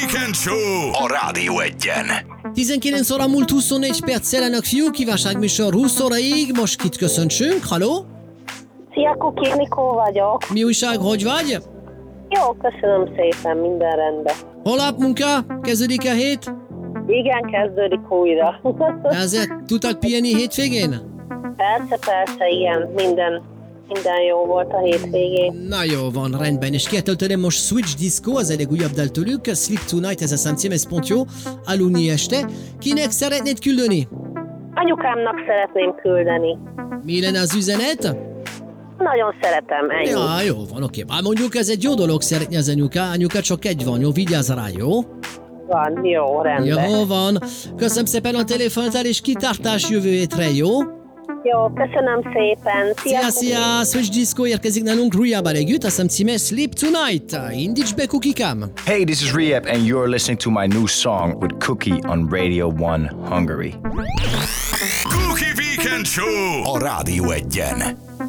Weekend Show a Rádió Egyen. 19 óra múlt 24 perccel, elnök fiú, kívánságműsor 20 óraig, most kit köszöntsünk, haló? Szia, Kuki, Nikó vagyok. Mi újság, hogy vagy? Jó, köszönöm szépen, minden rendben. Holnap munka? Kezdődik a hét? Igen, kezdődik újra. Ezért tudtak pihenni hétvégén? Persze, igen, minden jó volt a hétvégén. Na jó van, rendben, és kietöltöm most Switch Disco, az egyik újabb dal tőlük, Sleep Tonight, ez a számcím, ez pont jó, aludni este. Kinek szeretnéd küldeni? Anyukámnak szeretném küldeni. Mi lenne az üzenet? Nagyon szeretem, ennyi. Ja, jó van, oké. Bár mondjuk ez egy jó dolog szeretni az anyuka csak egy van, jó, vigyázz rá, jó? Van, jó, rendben. Jó van. Köszönöm szépen a telefontál, és kitartás jövő hétre, jó? Jó, köszönöm szépen. Szia! Switch Disco érkezik nálunk Rüjában együtt, a számcíme Sleep Tonight. Indíts be, Kukikám! Hey, this is Rehab, and you're listening to my new song with Cookie on Radio 1 Hungary. Cookie Weekend Show a Rádió Egyen.